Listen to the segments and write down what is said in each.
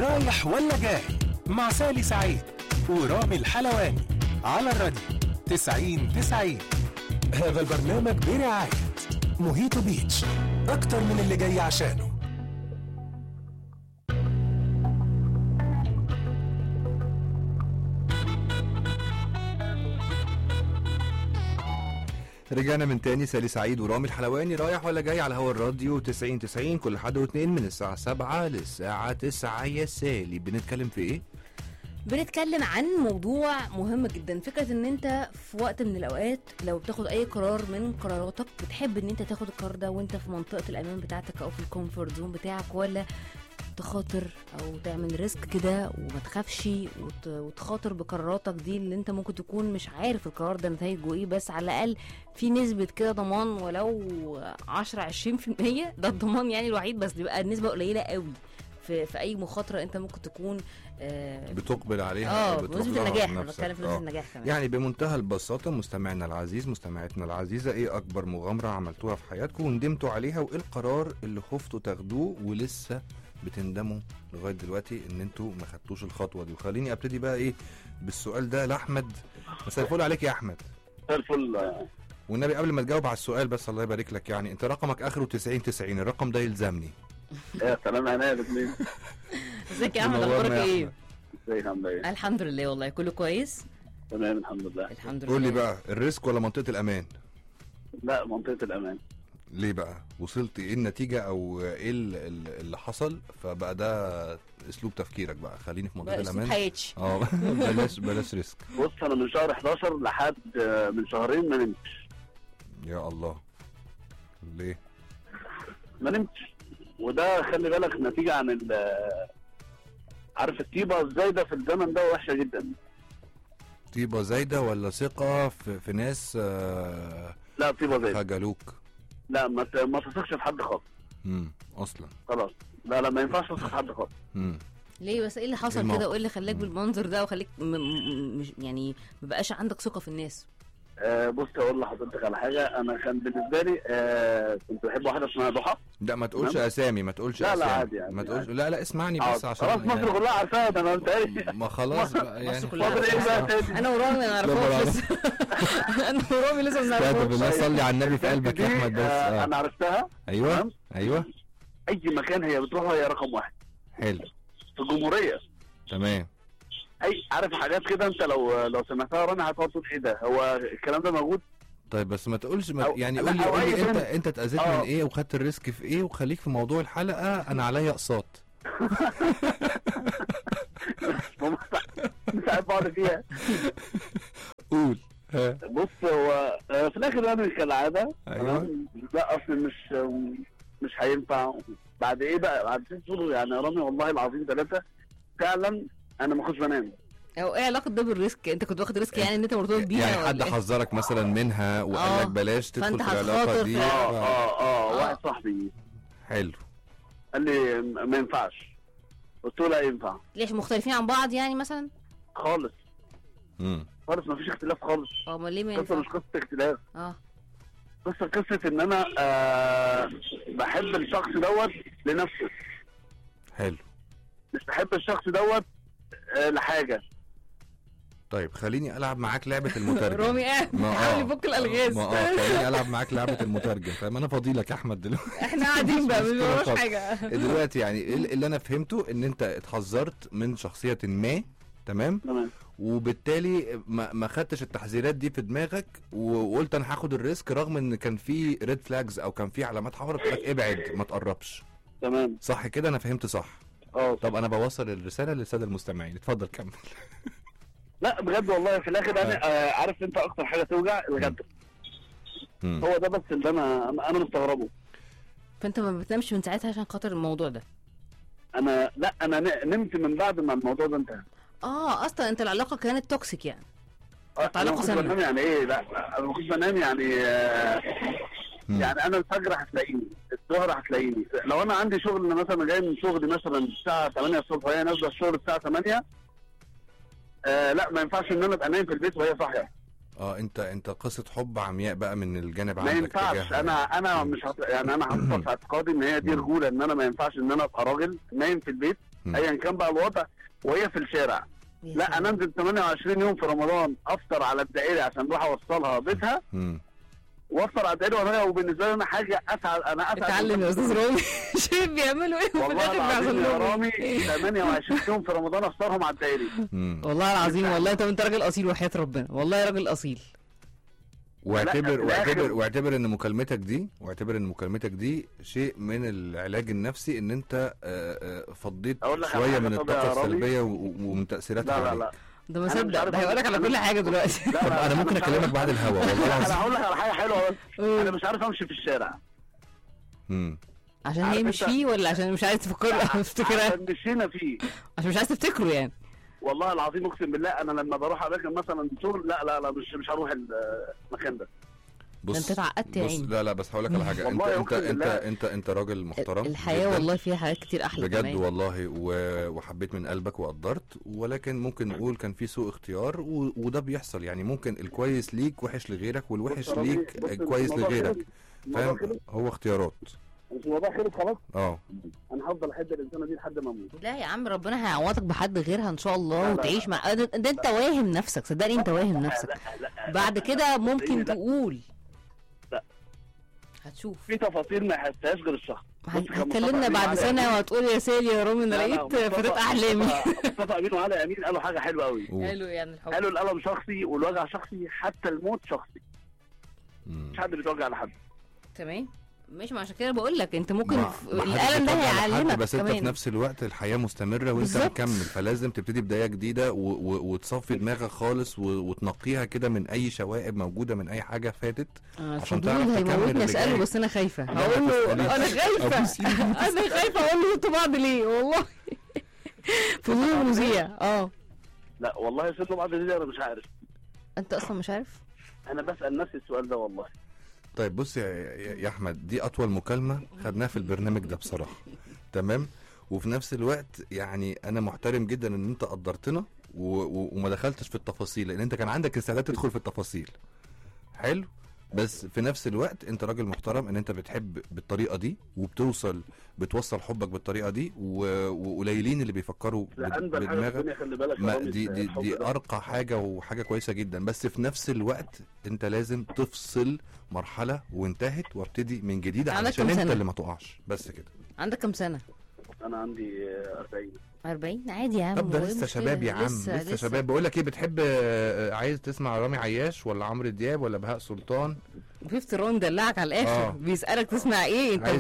رايح ولا جاي مع سالي سعيد ورامي الحلواني على الراديو 90-90. هذا البرنامج برعاية موهيتو بيتش، أكتر من اللي جاي عشانه. رجعنا من تاني. سالي سعيد ورامي الحلواني، رايح ولا جاي على هوا الراديو 90-90 كل حد واثنين من الساعة 7 للساعة 9. يا سالي بنتكلم في ايه؟ بنتكلم عن موضوع مهم جدا. فكرة ان انت في وقت من الاوقات لو بتاخد اي قرار من قراراتك بتحب ان انت تاخد القرار ده وانت في منطقة الامان بتاعتك او في الكومفورت زون بتاعك، ولا تخاطر او تعمل ريسك كده وما تخافش وتخاطر بقراراتك دي اللي انت ممكن تكون مش عارف القرار ده نتائجه ايه، بس على الاقل في نسبة كده ضمان ولو 10-20%. ده الضمان يعني الوحيد، بس بيبقى النسبة قليلة قوي في اي مخاطرة انت ممكن تكون بتقبل عليها بنسبة النجاح. انا بتكلم في نسبة النجاح كمان. يعني بمنتهى البساطة مستمعنا العزيز مستمعتنا العزيزة، ايه اكبر مغامرة عملتوها في حياتكم وندمتوا عليها، وايه القرار اللي خفتوا تاخدوه ولسه بتندموا لغايه دلوقتي ان انتوا ما خدتوش الخطوه دي؟ وخليني ابتدي بقى ايه بالسؤال ده لاحمد. مساء الفل عليك يا احمد. مساء الفل. والنبي قبل ما تجاوب على السؤال بس الله يبارك لك، يعني انت رقمك اخره 90-90، الرقم ده يلزمني. يا سلام عليا الاثنين. ازيك يا احمد، اخبارك ايه؟ ازيك عامل ايه؟ الحمد لله والله كله كويس تمام الحمد لله. الحمد لله. قول لي بقى، الريسك ولا منطقه الامان؟ لا منطقه الامان. ليه بقى؟ وصلت ايه النتيجه او ايه اللي حصل فبقى ده اسلوب تفكيرك بقى؟ خليني في منطقه الامان. حياتش بلاش ريسك. بص انا من شهر 11 لحد من شهرين ما نمتش. يا الله، ليه؟ ما نمتش، وده خلي بالك نتيجه عن عارف الطيبه الزايده في الزمن ده وحشه جدا. طيبه زايده ولا ثقه في ناس لا طيبه زايده. خجلوك؟ لا ما تثقش في حد خالص. اصلا خلاص لا ما ينفعش تثق في حد خالص. ليه بس؟ ايه اللي حصل كده وايه اللي خلاك بالمنظر ده وخليك مش يعني ما بقاش عندك ثقه في الناس؟ بص اقول لحضرتك على حاجه. انا كان بالنسبه لي كنت بحب واحده اسمها ضحى. لا ما تقولش اسامي، ما تقولش لا اسامي. لا عادي يعني. ما تقولش لا اسمعني بس عشان خلاص مصر كلها عارفاها ده. انا قلت ما خلاص بقى يعني انا ورامي ما نعرفهاش لسه. انا ورامي لسه ما نعرفهاش. بالله صلي على النبي في قلبك يا احمد بس. انا عرفتها. ايوه اي مكان هي بتروحها هي رقم واحد. حلو. في الجمهوريه. تمام. اي عارف حاجات كده انت لو سمعتها رامي هتقعد تقول ايه ده، هو الكلام ده موجود؟ طيب بس ما تقولش يعني قول لي انت اتاذيت من ايه وخدت الريسك في ايه، وخليك في موضوع الحلقه. انا عليا اقساط. مش عارف اقعد فيها. قول. بص هو في الاخر يعني كالعاده. ايوه. لا اصل مش هينفع. بعد ايه بقى؟ بعد 6 شهور يعني يا رامي والله العظيم 3 فعلا انا ما كنتش بنام. او ايه علاقه ده بالريسك؟ انت كنت واخد ريسك يعني ان انت مرتبط بيها يعني حد حذرك مثلا منها وقال لك بلاش تدخل في العلاقه دي؟ واحد صاحبي حلو قال لي ما ينفعش. قلت له لا ينفع. ليش مختلفين عن بعض يعني مثلا؟ خالص خالص ما فيش اختلاف خالص. امال ليه ما ينفعش؟ مش قصه اختلاف. قصه ان انا بحب الشخص دوت لنفسه. حلو. مش بحب الشخص دوت لحاجه. طيب خليني العب معاك لعبه المترجم. رامي قاعد بيحاول يفك الالغاز. خليني العب معاك لعبه المترجم. فاهم انا فاضيلك يا احمد دلوقتي. احنا قاعدين بقى ما بنعملش حاجه دلوقتي. يعني اللي انا فهمته ان انت اتحذرت من شخصيه ما. تمام. وبالتالي ما خدتش التحذيرات دي في دماغك وقلت انا هاخد الريسك رغم ان كان في ريد فلاجز او كان في علامات حمراء بتقول لك ابعد ما تقربش. تمام صح كده؟ انا فهمت صح؟ طب انا بوصل الرساله للساده المستمعين. اتفضل كمل. لا بجد والله في الاخر انا عارف انت اكتر حاجه توجع الغدر. هو ده بس اللي انا مستغربه. فانت ما بتنامش من ساعتها عشان خاطر الموضوع ده؟ انا نمت من بعد ما الموضوع ده انتهى. اصلا انت العلاقه كانت توكسيك يعني؟ علاقه سامه يعني ايه؟ لا انا ما كنتش بنام يعني يعني انا الفجر هتلاقيني، الظهر هتلاقيني. لو انا عندي شغل مثلا جاي من شغلي مثلا الساعه 8 الصبح وهي نازله الشغل الساعه 8 لا ما ينفعش ان انا ابقى نايم في البيت وهي صاحيه. انت قصه حب عمياء بقى من الجانب ما عندك. ينفعش. انا مش يعني انا هحط في اعتقادي ان هي دي رجوله، ان انا ما ينفعش ان انا ابقى راجل نايم في البيت ايا كان بقى الوضع، وهي في الشارع. لا انا انزل 28 يوم في رمضان افطر على الدائري عشان اروح اوصلها بيتها، وافطر على الدائري وانا، وبالنسبه لي انا حاجه اسعد. انا اسعد. اتعلم يا استاذ رامي شايف بيعملوا ايه وفي والله الاخر العظيم يا رامي 28 يوم في رمضان افطرهم على الدائري. والله العظيم والله انت راجل اصيل وحياة ربنا، والله راجل اصيل. واعتبر ان مكالمتك دي شيء من العلاج النفسي، ان انت فضيت شويه من الطاقه السلبيه ومن تاثيراتها عليك. لا ده ما صدق، ده هيقول لك على كل حاجه دلوقتي. طب انا ممكن اكلمك بعد الهوا والله انا هقول لك على حاجه حلوه بس انا مش عارف امشي في الشارع. عشان هي مش فيه ولا عشان مش عايز تفكرها؟ عشان مشينا فيه، عشان مش عايز تفتكره يعني. والله العظيم اقسم بالله انا لما بروح اماكن مثلا شغل لا مش هروح المكان ده. بص انت اتعقدت يا عيني. لا بس هقول لك على حاجه. انت راجل محترم. الحياه جداً. والله فيها حاجات كتير احلى بجد كمان. والله وحبيت من قلبك وقدرت، ولكن ممكن نقول كان في سوء اختيار وده بيحصل يعني. ممكن الكويس ليك وحش لغيرك، والوحش ليك كويس لغيرك، فاهم؟ هو اختيارات. مش الموضوع خلص خلاص. انا هفضل احب الانسانه دي لحد ما اموت. لا يا عم ربنا هيعوضك بحد غيرها ان شاء الله. وتعيش مع ده انت واهم نفسك، صدقني انت واهم نفسك. بعد كده ممكن تقول لا هتشوف في تفاصيل ما يحسهاش غير الشخص. هتكلمنا بعد سنه وهتقول يا سالي يا رامي انا لقيت فتاة احلامي. مصطفى امين وعلي امين قالوا حاجه حلوه قوي. قالوا يعني الحب، قالوا الالم شخصي والوجع شخصي، حتى الموت شخصي. مش حد بيتوجع لحد. تمام ماشي. ما عشان كده بقول لك انت ممكن الالم ده هيعلمك بس انت في نفس الوقت الحياه مستمره وانت مكمل، فلازم تبتدي بدايه جديده وتصفي دماغك خالص وتنقيها كده من اي شوائب موجوده من اي حاجه فاتت عشان تعرف تكمل. هيموتني اساله بس انا خايفه هقول له انا خايفه اقول له انتوا بعض ليه والله. فضول مذيع. لا والله سيبنا بعض ليه انا مش عارف. انت اصلا مش عارف؟ انا بسال نفسي السؤال ده والله. طيب بص يا احمد، دي اطول مكالمه خدناها في البرنامج ده بصراحه. تمام. وفي نفس الوقت يعني انا محترم جدا ان انت قدرتنا وما دخلتش في التفاصيل، لان انت كان عندك استعداد تدخل في التفاصيل. حلو. بس في نفس الوقت انت راجل محترم ان انت بتحب بالطريقه دي بتوصل حبك بالطريقه دي، وقليلين اللي بيفكروا بدماغك. دي ارقى حاجه وحاجه كويسه جدا. بس في نفس الوقت انت لازم تفصل مرحله وانتهت وابتدي من جديد علشان انت اللي ما تقعش. بس كده. عندك كام سنه؟ انا عندي 40 عادي يا عم. طب ده لسه شباب يا عم، لسه شباب. بقول لك ايه، بتحب عايز تسمع رامي عياش ولا عمرو دياب ولا بهاء سلطان؟ في افتراض دلعك على الاخر. بيسالك تسمع ايه؟ انت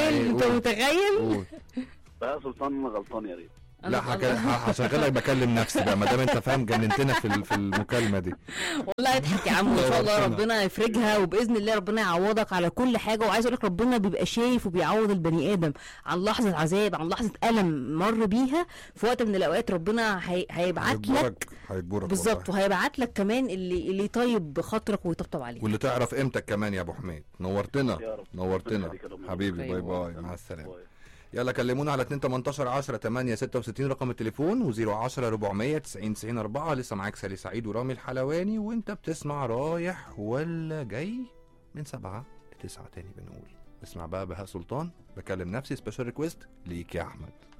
متخيل بهاء سلطان غلطان يا ريت. لا هشغلك بكلم نفسي بقى ما دام انت فاهم. جننتنا في المكالمه دي. والله اضحك يا عم ان شاء الله ربنا يفرجها، وباذن الله ربنا يعوضك على كل حاجه. وعايز اقول لك ربنا بيبقى شايف وبيعوض البني ادم عن لحظه عذاب، عن لحظه الم مر بيها في وقت من الاوقات. ربنا هيبعت لك بالظبط، وهيبعت لك كمان اللي يطيب خاطرك ويطبطب عليك، واللي تعرف قيمتك كمان يا ابو حميد. نورتنا حبيبي. باي باي مع السلامه. يلا كلمونا على 2-18-10-8-66 رقم التليفون، و010 400 90 4. لسه معاك سالي سعيد ورامي الحلواني، وانت بتسمع رايح ولا جاي من 7 ل 9 تاني. بنقول اسمع بقى بهاء سلطان، بكلم نفسي، سبيشال ريكويست ليك يا احمد.